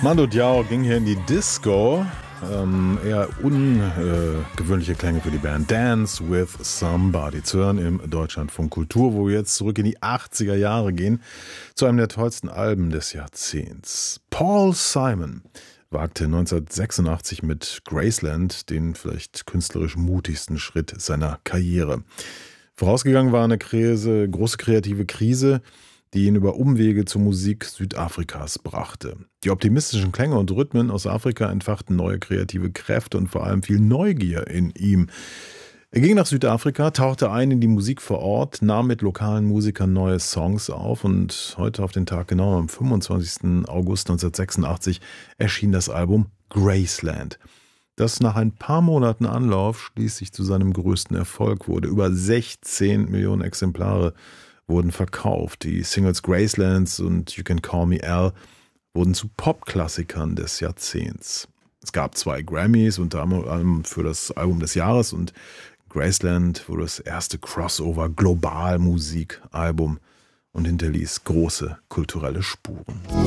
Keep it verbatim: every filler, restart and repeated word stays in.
Mando Diao ging hier in die Disco. Ähm, eher ungewöhnliche Klänge für die Band. Dance with Somebody zu hören im Deutschlandfunk Kultur, wo wir jetzt zurück in die achtziger Jahre gehen, zu einem der tollsten Alben des Jahrzehnts. Paul Simon wagte neunzehnhundertsechsundachtzig mit Graceland den vielleicht künstlerisch mutigsten Schritt seiner Karriere. Vorausgegangen war eine Krise, große kreative Krise, die ihn über Umwege zur Musik Südafrikas brachte. Die optimistischen Klänge und Rhythmen aus Afrika entfachten neue kreative Kräfte und vor allem viel Neugier in ihm. Er ging nach Südafrika, tauchte ein in die Musik vor Ort, nahm mit lokalen Musikern neue Songs auf und heute auf den Tag genau am fünfundzwanzigsten August neunzehnhundertsechsundachtzig erschien das Album Graceland, das nach ein paar Monaten Anlauf schließlich zu seinem größten Erfolg wurde. Über sechzehn Millionen Exemplare wurden verkauft. Die Singles Gracelands und You Can Call Me Al wurden zu Popklassikern des Jahrzehnts. Es gab zwei Grammys, unter anderem für das Album des Jahres, und Graceland wurde das erste Crossover-Global-Musikalbum und hinterließ große kulturelle Spuren.